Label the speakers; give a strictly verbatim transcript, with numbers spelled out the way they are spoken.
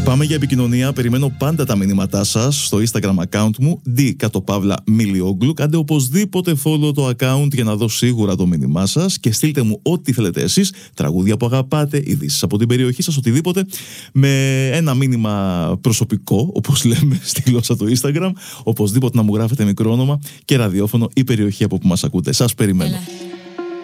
Speaker 1: Πάμε για επικοινωνία. Περιμένω πάντα τα μηνύματά σας στο Instagram account μου D κάτω παύλα Μιλιόγκλου. Κάντε οπωσδήποτε follow το account για να δω σίγουρα το μήνυμά σας και στείλτε μου ό,τι θέλετε εσείς. Τραγούδια που αγαπάτε, ειδήσεις από την περιοχή σας, οτιδήποτε. Με ένα μήνυμα προσωπικό, όπως λέμε στη γλώσσα του Instagram. Οπωσδήποτε να μου γράφετε μικρό όνομα και ραδιόφωνο ή περιοχή από που μας ακούτε. Σας περιμένω. Έλα.